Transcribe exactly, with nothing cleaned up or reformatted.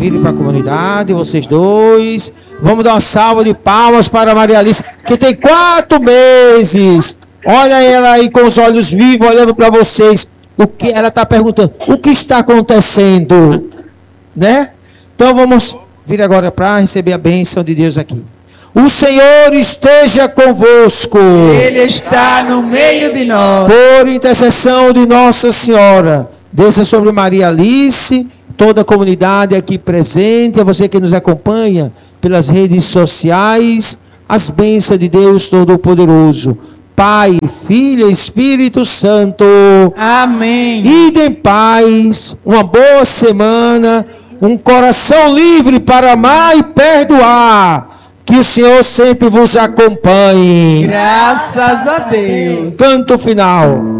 Virem para a comunidade, vocês dois. Vamos dar uma salva de palmas para a Maria Alice, que tem quatro meses. Olha ela aí com os olhos vivos, olhando para vocês. O que ela está perguntando? O que está acontecendo? Né? Então vamos vir agora para receber a bênção de Deus aqui. O Senhor esteja convosco. Ele está no meio de nós. Por intercessão de Nossa Senhora, desça sobre Maria Alice, toda a comunidade aqui presente, a você que nos acompanha pelas redes sociais, as bênçãos de Deus Todo-Poderoso, Pai, Filho e Espírito Santo. Amém. Ide em paz, uma boa semana, um coração livre para amar e perdoar. Que o Senhor sempre vos acompanhe. Graças a Deus. Canto final.